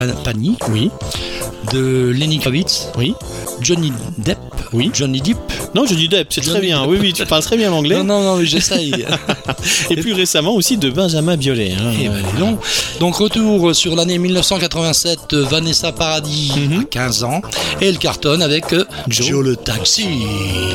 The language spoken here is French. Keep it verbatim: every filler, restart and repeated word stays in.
Pani, Oui. de Lenny Kravitz, Oui. Johnny Depp, Oui. Johnny Depp. Non, Johnny Depp, c'est Johnny très bien. Depp. Oui, oui, tu parles très bien l'anglais. Non, non, non, mais j'essaye. Et plus récemment aussi de Benjamin Biolay. Hein. Eh ben, dis donc. Donc retour sur l'année dix-neuf cent quatre-vingt-sept, Vanessa Paradis Mhm. a quinze ans et elle cartonne avec euh, Joe. Joe le taxi.